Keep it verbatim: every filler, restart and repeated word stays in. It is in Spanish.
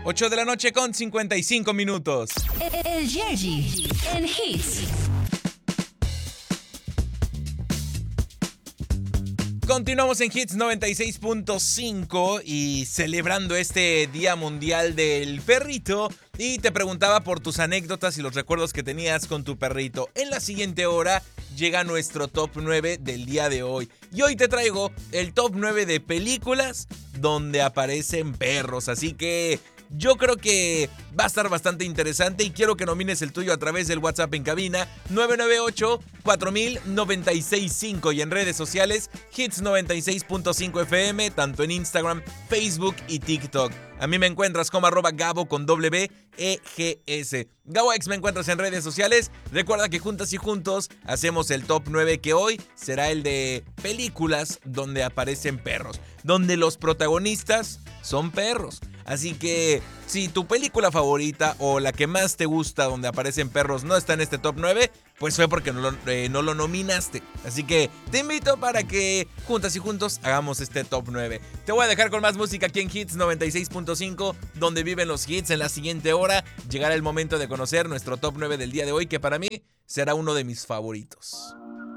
ocho de la noche con cincuenta y cinco minutos. El Yerji en Hits. Continuamos en Hits noventa y seis punto cinco y celebrando este Día Mundial del Perrito. Y te preguntaba por tus anécdotas y los recuerdos que tenías con tu perrito. En la siguiente hora llega nuestro top nueve del día de hoy. Y hoy te traigo el top nueve de películas donde aparecen perros. Así que yo creo que va a estar bastante interesante y quiero que nomines el tuyo a través del WhatsApp en cabina nueve nueve ocho, cuatro mil, noventa y seis cinco y en redes sociales Hits noventa y seis punto cinco F M, tanto en Instagram, Facebook y TikTok. A mí me encuentras como arroba Gabo con W E G S. GaboX me encuentras en redes sociales. Recuerda que juntas y juntos hacemos el top nueve, que hoy será el de películas donde aparecen perros, donde los protagonistas son perros. Así que si tu película favorita o la que más te gusta donde aparecen perros no está en este top nueve, pues fue porque no lo, eh, no lo nominaste. Así que te invito para que juntas y juntos hagamos este top nueve. Te voy a dejar con más música aquí en Hits noventa y seis punto cinco, donde viven los hits. En la siguiente hora llegará el momento de conocer nuestro top nueve del día de hoy, que para mí será uno de mis favoritos.